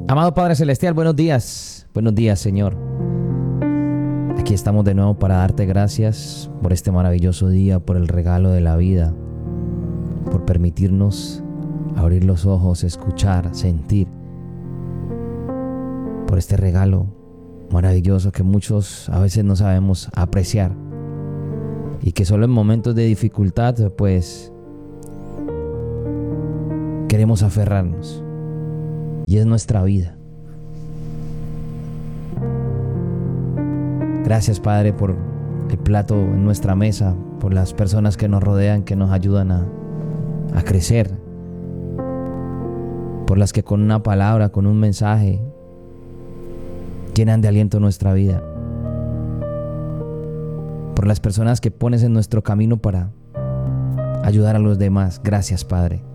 Amado Padre Celestial, buenos días. Buenos días, Señor. Aquí estamos de nuevo para darte gracias por este maravilloso día, por el regalo de la vida, por permitirnos abrir los ojos, escuchar, sentir, por este regalo maravilloso que muchos a veces no sabemos apreciar y que solo en momentos de dificultad pues queremos aferrarnos, y es nuestra vida. Gracias, Padre, por el plato en nuestra mesa, por las personas que nos rodean, que nos ayudan a crecer, por las que con una palabra, con un mensaje, llenan de aliento nuestra vida, por las personas que pones en nuestro camino para ayudar a los demás. Gracias, Padre.